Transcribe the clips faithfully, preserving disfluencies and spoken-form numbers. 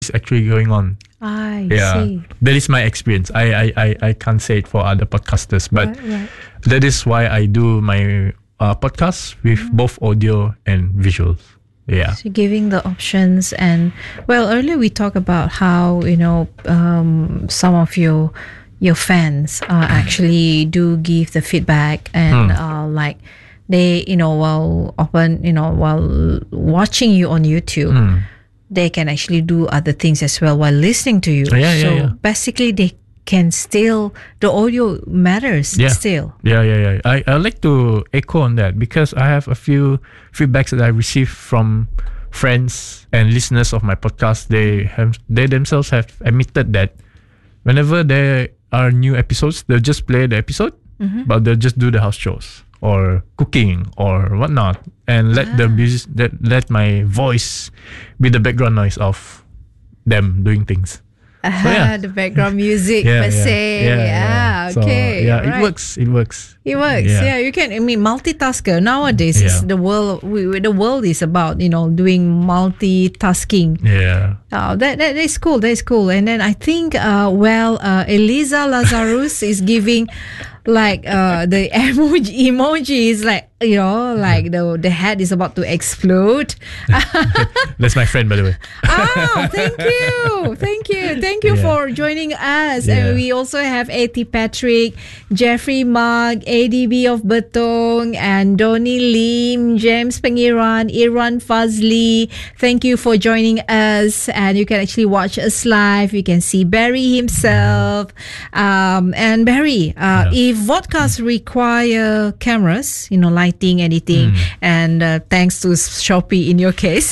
it's actually going on. I yeah, see. That is my experience. I, I, I, I can't say it for other podcasters, but Right, right. that is why I do my uh, podcast with Mm-hmm. both audio and visuals. Yeah. So giving the options, and well, earlier we talked about how, you know, um, some of your your fans uh, actually do give the feedback, and Hmm. uh, like they, you know, while often, you know, while watching you on YouTube, Hmm. they can actually do other things as well while listening to you. Yeah, yeah, so yeah. basically, they can still, the audio matters Yeah. still. Yeah, yeah, yeah. I, I like to echo on that because I have a few feedbacks that I received from friends and listeners of my podcast. They have they themselves have admitted that whenever there are new episodes, they'll just play the episode, but they'll just do the house chores or cooking or whatnot, and let the music, let, let my voice be the background noise of them doing things. Ah, yeah. the background music Yeah, per yeah, se. yeah, Yeah, yeah. So, okay. yeah, right. it works. It works. It works. Yeah. Yeah. you can. I mean, multitasker nowadays. Is Yeah. the world. We, we- the world is about, you know, doing multitasking. Yeah. Oh, that, that is cool. That is cool. And then I think, uh, well, uh, Eliza Lazarus is giving like uh, the emoji. Emoji is like, you know, like the the head is about to explode. That's my friend, by the way. Oh, thank you. Thank you. Thank you Yeah. for joining us. Yeah. And we also have A T Patrick, Jeffrey Mug, A D B of Betong, and Donnie Lim, James Pengiran, Iran Fazli. Thank you for joining us. And you can actually watch us live. You can see Barry himself. Um, and Barry, uh, Yeah. if vodkas require cameras, you know, lighting, editing, and uh, thanks to Shopee in your case,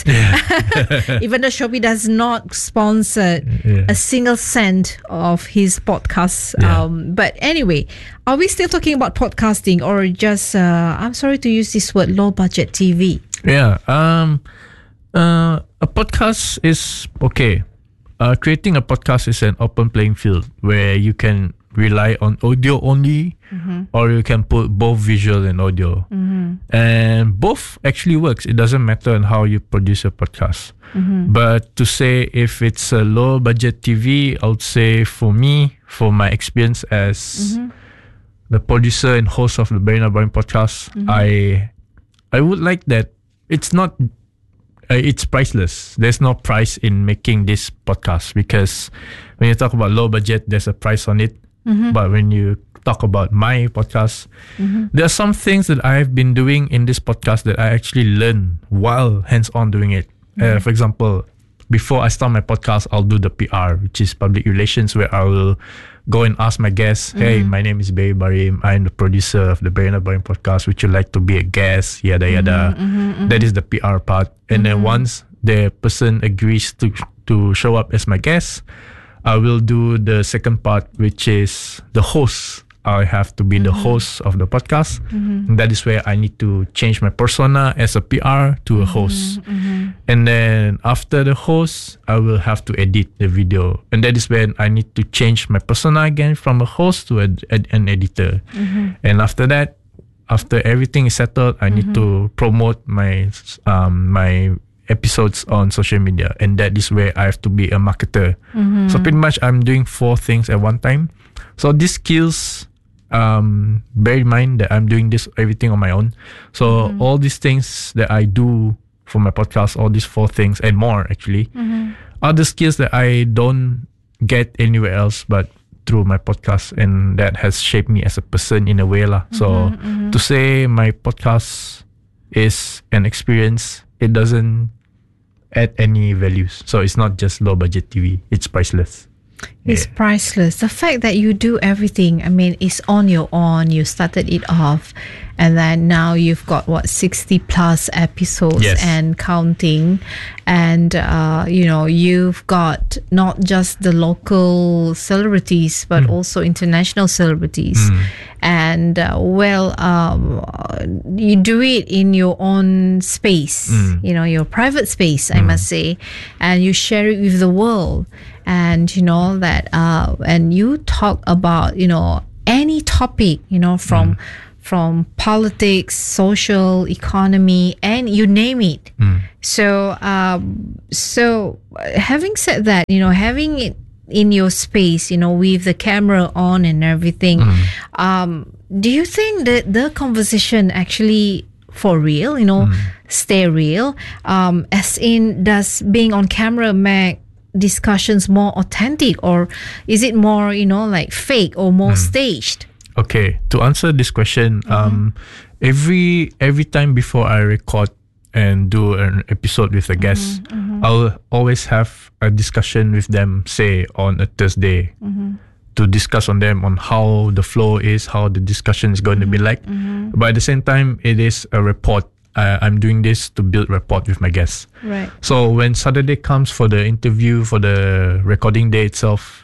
even though Shopee does not sponsor Yeah. a single cent of his podcast. Yeah. Um, but anyway, are we still talking about podcasting, or just, uh, I'm sorry to use this word, low budget T V? Yeah. Um. Uh. A podcast is okay. Uh. Creating a podcast is an open playing field where you can rely on audio only, or you can put both visual and audio, and both actually works. It doesn't matter on how you produce a podcast. But to say if it's a low budget T V, I would say for me, for my experience as the producer and host of the Barina Boring podcast, I I would like that it's not uh, it's priceless. There's no price in making this podcast, because when you talk about low budget, there's a price on it. But when you talk about my podcast, there are some things that I've been doing in this podcast that I actually learn while hands-on doing it. Uh, for example, before I start my podcast, I'll do the P R, which is public relations, where I will go and ask my guests, hey, my name is Barry Barim. I'm the producer of the Barina Barim podcast. Would you like to be a guest? Yada, yada. That is the P R part. And then once the person agrees to to show up as my guest, I will do the second part, which is the host. I have to be the host of the podcast. And that is where I need to change my persona as a P R to a host. And then after the host, I will have to edit the video. And that is when I need to change my persona again from a host to a, ed- an editor. And after that, after everything is settled, I need to promote my um, my episodes on social media, and that is where I have to be a marketer. So pretty much I'm doing four things at one time. So these skills, um, bear in mind that I'm doing this everything on my own. So all these things that I do for my podcast, all these four things and more actually, are the skills that I don't get anywhere else but through my podcast, and that has shaped me as a person in a way lah. So to say my podcast is an experience, it doesn't add any values. So it's not just low budget T V, it's priceless. It's Yeah. priceless. The fact that you do everything, I mean, it's on your own. You started it off, and then now you've got what sixty plus episodes Yes. and counting, and uh, you know you've got not just the local celebrities but also international celebrities, and uh, well, um, you do it in your own space, you know, your private space, I must say, and you share it with the world. And you know that uh and you talk about, you know, any topic, you know, from from politics, social, economy, and you name it. Mm. So, um, so uh, having said that, you know, having it in your space, you know, with the camera on and everything, Mm. um, do you think that the conversation actually for real, you know, Mm. stay real? Um, as in, does being on camera make discussions more authentic, or is it more, you know, like fake or more Mm. staged? Okay, to answer this question, Mm-hmm. um, every every time before I record and do an episode with a guest, Mm-hmm. I'll always have a discussion with them, say on a Thursday, Mm-hmm. to discuss on them on how the flow is, how the discussion is going to be like. Mm-hmm. But at the same time, it is a report. Uh, I'm doing this to build rapport with my guests. Right. So when Saturday comes for the interview, for the recording day itself,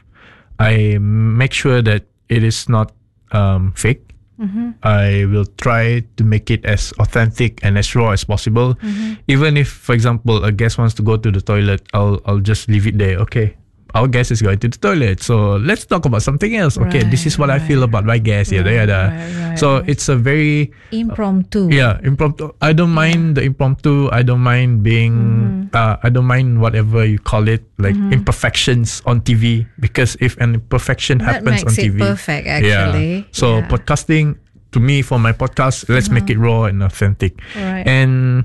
I make sure that it is not um, fake. Mm-hmm. I will try to make it as authentic and as raw as possible. Mm-hmm. Even if, for example, a guest wants to go to the toilet, I'll I'll just leave it there. Okay, our guest is going to the toilet, so let's talk about something else. Okay, this is what Right, I feel right. about my guest. Yada Right, yada. right, right, So right. it's a very Impromptu. yeah impromptu. I don't mind the impromptu. I don't mind being. Mm-hmm. Uh, I don't mind whatever you call it, like imperfections on T V. Because if an imperfection That happens makes on T V, it perfect, actually. yeah. So Yeah. podcasting, to me, for my podcast, let's make it raw and authentic. Right. And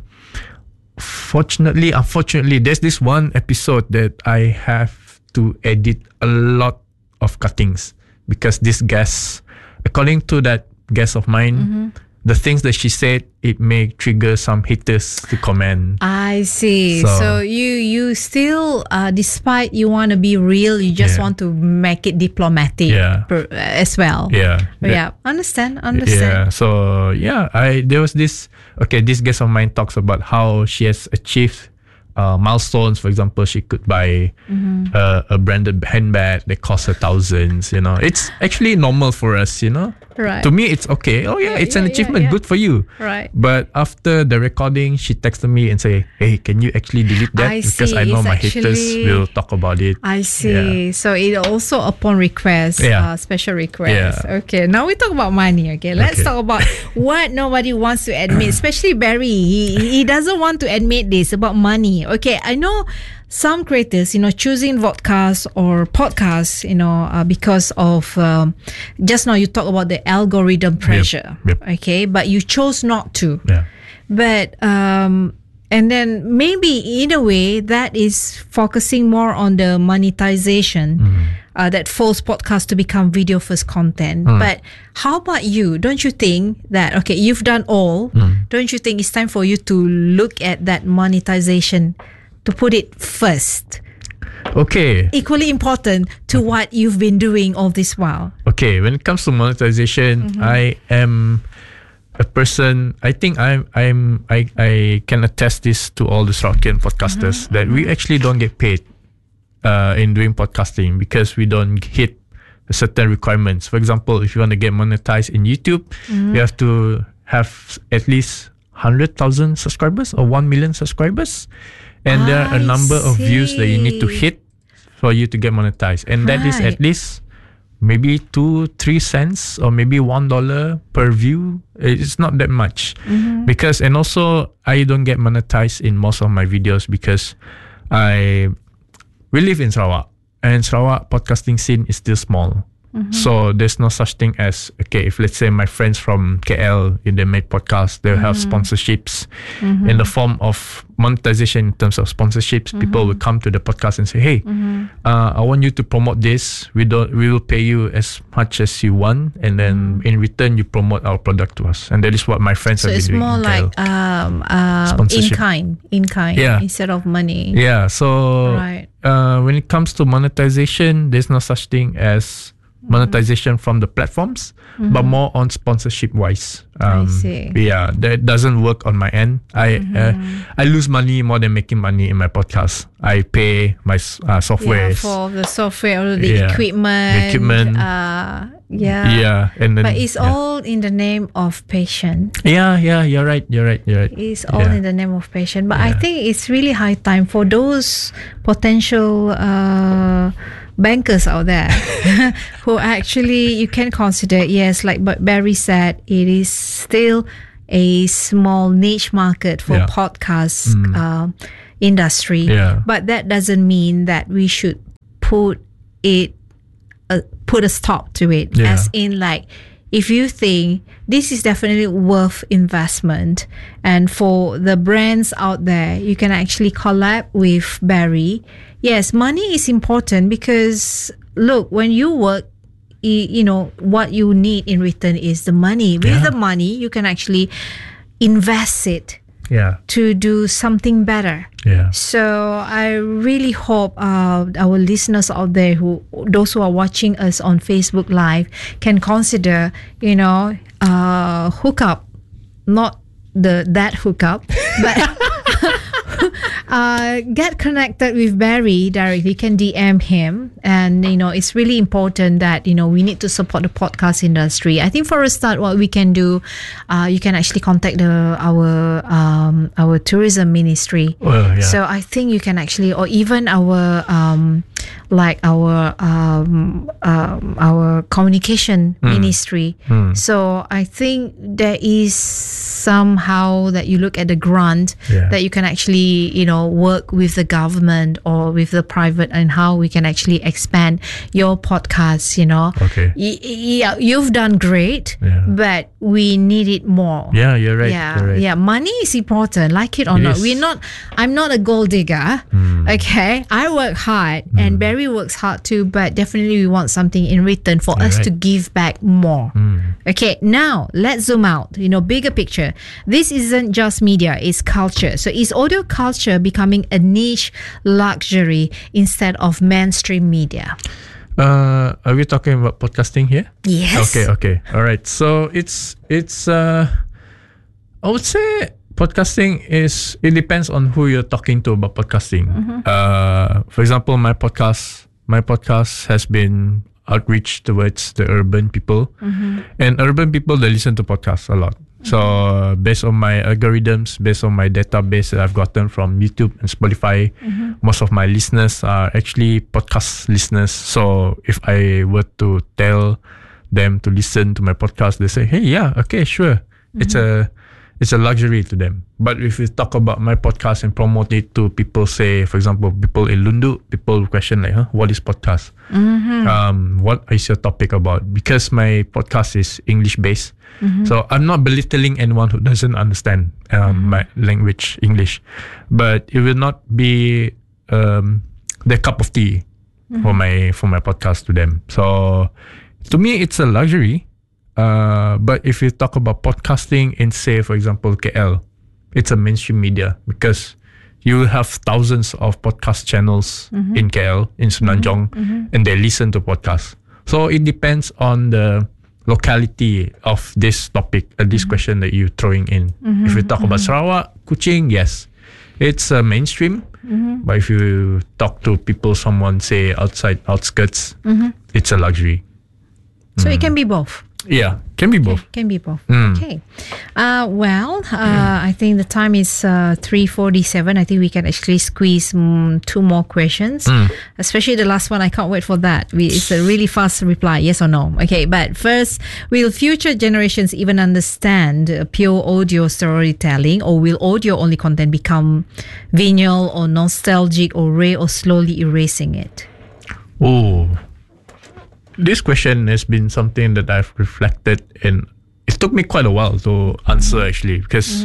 fortunately, unfortunately, there's this one episode that I have to edit a lot of cuttings because this guest, according to that guest of mine, Mm-hmm. the things that she said, it may trigger some haters to comment. I see. So- So, you you still, uh, despite you want to be real, you just Yeah. want to make it diplomatic Yeah. per, as well. Yeah. Yeah. Understand. Understand. Yeah. So yeah, I there was this okay, this guest of mine talks about how she has achieved uh, milestones. For example, she could buy Mm-hmm. uh, a branded handbag that costs her thousands. You know, it's actually normal for us. You know, Right. to me it's okay. Oh yeah, Yeah, it's an yeah, yeah, achievement. yeah. Good for you. Right. But after the recording, she texted me and say, "Hey, can you actually delete that? I Because see, I know it's my haters actually- will talk about it." I see. So it also upon request, Yeah. uh, special request. Yeah. Okay. Now we talk about money. Okay. Let's Okay. talk about what nobody wants to admit, especially Barry. He he doesn't want to admit this about money. Okay. I know some creators, you know, choosing vodcasts or podcasts, you know, uh, because of um, just now you talk about the algorithm pressure. yep. Okay. But you chose not to. Yeah. But um, and then maybe in a way that is focusing more on the monetization uh, that force podcasts to become video first content. But how about you? Don't you think that okay, you've done all? Don't you think it's time for you to look at that monetization, to put it first, Okay. equally important to what you've been doing all this while? Okay, when it comes to monetization, Mm-hmm. I am a person. I think I'm. I'm. I. I can attest this to all the Sroukian podcasters Mm-hmm. that we actually don't get paid uh, in doing podcasting because we don't hit certain requirements. For example, if you want to get monetized in YouTube, Mm-hmm. you have to have at least hundred thousand subscribers or one million subscribers, and there are a I number of views that you need to see. hit for you to get monetized, and that is at Right. least maybe two, three cents or maybe one dollar per view. It's not that much because, and also I don't get monetized in most of my videos because I we live in Sarawak, and Sarawak podcasting scene is still small. So there's no such thing as okay. If let's say my friends from K L, if they make podcasts, they'll have sponsorships in the form of monetization. In terms of sponsorships, people will come to the podcast and say, "Hey, uh, I want you to promote this. We don't. We will pay you as much as you want, and then in return, you promote our product to us." And that is what my friends So have it's been doing. more in like K L. um, um, in Sponsorship. kind, in kind, Yeah. instead of money. Yeah. So Right. uh, when it comes to monetization, there's no such thing as monetization from the platforms, but more on sponsorship wise. I see. Yeah, that doesn't work on my end. I uh, I lose money more than making money in my podcast. I pay my s- uh, software. Yeah, for the software or the Yeah. equipment. The equipment. Uh, yeah. yeah, and then But it's yeah. all in the name of patience. Yeah, yeah, you're right. You're right. You're right. It's all Yeah. in the name of patience. But I Yeah. think it's really high time for those potential uh, bankers out there who actually you can consider, yes, like but Barry said, it is still a small niche market for Yeah. podcast uh, industry. Yeah. But that doesn't mean that we should put it uh, put a stop to it. Yeah. As in, like, if you think this is definitely worth investment, and for the brands out there, you can actually collab with Barry. Yes, money is important because look, when you work, y- you know what you need in return is the money. With Yeah. the money, you can actually invest it Yeah. to do something better. Yeah. So I really hope uh, our listeners out there, who those who are watching us on Facebook Live, can consider, you know, uh, hook up, not the that hookup, but uh, get connected with Barry directly. You can D M him, and you know it's really important that you know we need to support the podcast industry. I think for a start, what we can do, uh, you can actually contact the our um, our tourism ministry. Well, yeah. So I think you can actually, or even our um, like our um, um, our communication ministry. So I think there is somehow that you look at the grant Yeah. that you can actually you know work with the government or with the private, and how we can actually expand your podcast. You know, Okay. Y- y- yeah, you've done great, Yeah. but we need it more. Yeah, you're right. Yeah, you're right. yeah. Money is important, like it or It not. is. We're not. I'm not a gold digger. Okay, I work hard, and Barry works hard too. But definitely, we want something in return for us Right. to give back more. Okay, now let's zoom out. You know, bigger picture. This isn't just media; it's culture. So, is audio culture becoming a niche luxury instead of mainstream media? Uh, are we talking about podcasting here? Yes. Okay, okay. All right. So it's it's uh I would say podcasting is it depends on who you're talking to about podcasting. Uh for example, my podcast my podcast has been outreach towards the urban people. And urban people, they listen to podcasts a lot. So uh, based on my algorithms, based on my database that I've gotten from YouTube and Spotify, most of my listeners are actually podcast listeners. So if I were to tell them to listen to my podcast, they say, "Hey, yeah, okay, sure." It's a it's a luxury to them. But if we talk about my podcast and promote it to people, say, for example, people in Lundu, people question like, huh, what is podcast? Um, what is your topic about? Because my podcast is English based. So I'm not belittling anyone who doesn't understand um, my language, English. But it will not be um, their cup of tea for my for my podcast to them. So to me, it's a luxury. Uh, but if you talk about podcasting in, say, for example, K L, it's a mainstream media because you will have thousands of podcast channels in K L, in Semenanjung, and they listen to podcasts. So it depends on the locality of this topic, uh, this question that you're throwing in. If you talk about Sarawak, Kuching, yes, it's uh, mainstream. But if you talk to people, someone say outside outskirts, it's a luxury. So it can be both. Yeah, can be both. Can be both. Okay. Uh, well, uh, I think the time is uh, three forty-seven. I think we can actually squeeze um, two more questions, especially the last one. I can't wait for that. We, it's a really fast reply, yes or no. Okay, but first, will future generations even understand uh, pure audio storytelling, or will audio-only content become vinyl or nostalgic or rare, or slowly erasing it? Oh, this question has been something that I've reflected, and it took me quite a while to answer actually, because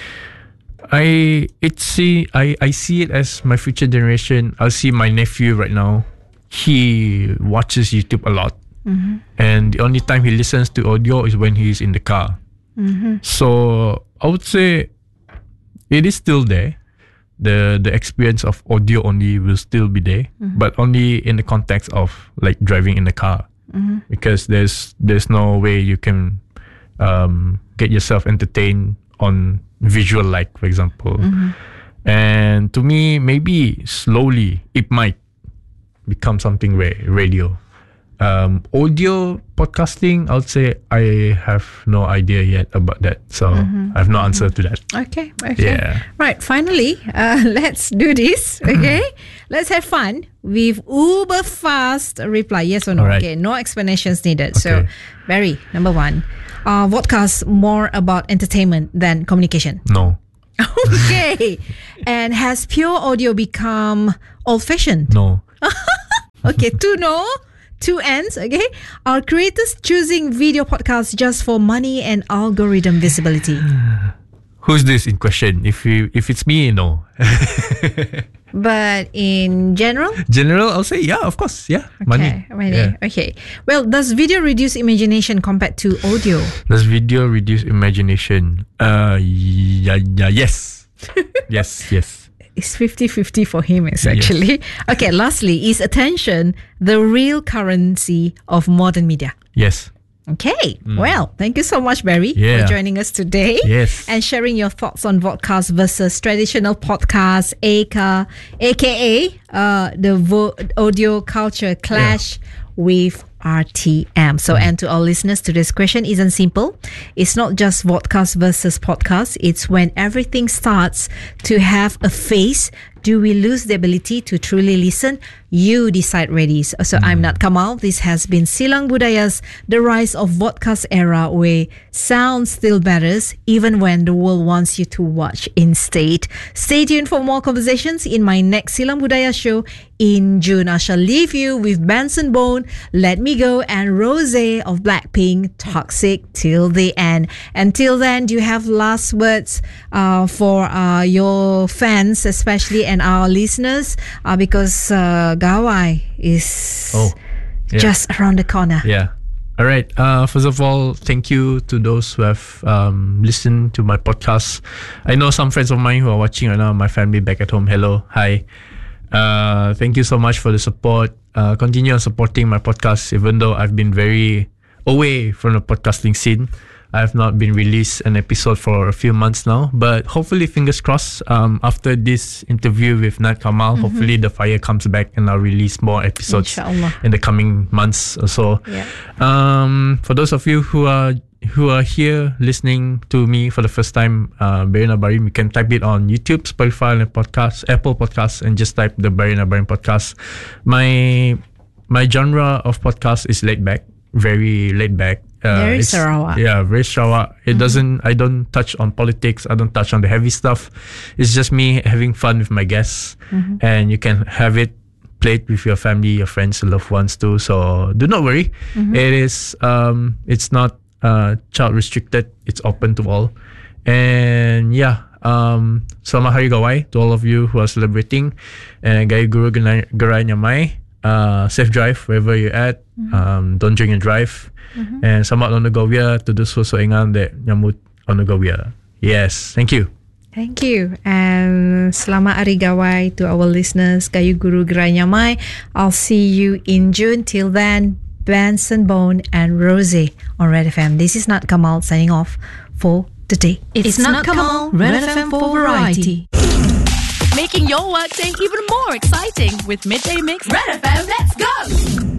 I it see I, I see it as my future generation. I'll see my nephew right now. He watches YouTube a lot, and the only time he listens to audio is when he's in the car. So I would say it is still there. The the experience of audio only will still be there, but only in the context of like driving in the car, because there's there's no way you can um, get yourself entertained on visual, like for example. And to me, maybe slowly it might become something where radio. Um, audio podcasting, I would say I have no idea yet about that. So mm-hmm. I have no answer to that. Okay. Okay. Yeah. Right. Finally, uh, let's do this. Okay. Let's have fun with uber fast reply. Yes or no? Right. Okay. No explanations needed. Okay. So, Barry, number one. Uh, vodcast more about entertainment than communication? No. Okay. And has pure audio become old-fashioned? No. Okay. Two no. Two ends, okay? Are creators choosing video podcasts just for money and algorithm visibility? Who's this in question? If you, if it's me, no. But in general? General, I'll say, yeah, of course. Yeah, Okay, money. money. Yeah. Okay. Well, does video reduce imagination compared to audio? Does video reduce imagination? Uh, yeah, yeah, yes. yes, yes. It's fifty-fifty for him, it's actually. Yes. Okay, lastly, is attention the real currency of modern media? Yes. Okay, mm. Well, thank you so much, Barry, yeah. for joining us today. Yes. And sharing your thoughts on vodcast versus traditional podcasts, aka, aka uh, the vo- audio culture clash yeah. with R T M. So, mm. and to our listeners, today's question isn't simple. It's not just vodcast versus podcast. It's when everything starts to have a face. Do we lose the ability to truly listen? You decide, ready. So, so mm. I'm Nat Kamal. This has been Silang Budaya's The Rise of Vodcast Era, where sound still matters even when the world wants you to watch instead. Stay tuned for more conversations in my next Silang Budaya show in June. I shall leave you with Benson Bone, Let Me Go, and Rose of Blackpink, Toxic, till the end. Until then, do you have last words uh, for uh, your fans, especially, and our listeners? Uh, because uh, Gawai is oh, yeah. just around the corner. Yeah. All right. Uh, first of all, thank you to those who have um, listened to my podcast. I know some friends of mine who are watching right now, my family back at home. Hello. Hi. Uh, thank you so much for the support. Uh, continue on supporting my podcast, even though I've been very away from the podcasting scene. I have not been released an episode for a few months now, but hopefully, fingers crossed, um, after this interview with Nat Kamal, mm-hmm. hopefully the fire comes back and I'll release more episodes Inshallah. in the coming months or so. Yeah. Um, for those of you who are who are here listening to me for the first time, uh, Barry Nabarim, you can type it on YouTube, Spotify, and podcasts, Apple Podcasts, and just type the Barry Nabarim podcast. My my genre of podcast is laid back, very laid back. Uh, very Sarawak. Yeah, very Sarawak. It mm-hmm. doesn't. I don't touch on politics. I don't touch on the heavy stuff. It's just me having fun with my guests, mm-hmm. and you can have it played with your family, your friends, loved ones too. So do not worry. Mm-hmm. It is. Um, it's not uh child restricted. It's open to all, and yeah. Um, Selamat Hari Gawai to all of you who are celebrating, and Gaya Guru Gerai Nyamai. Uh, safe drive wherever you're at. Mm-hmm. Um, don't drink and drive. Mm-hmm. And selamat Ono Gawia to those who so ingan that nyambut Ono Gawia. Yes, thank you. Thank you. And selamat Hari Gawai to our listeners. Gayu Guru Gerai Nyamai. I'll see you in June. Till then, Benson Bone and Rosie on Red F M. This is Nat Kamal signing off for the day. It's, it's Nat Kamal, Red F M for variety. Making your workday even more exciting with Midday Mix Red F M. Let's go!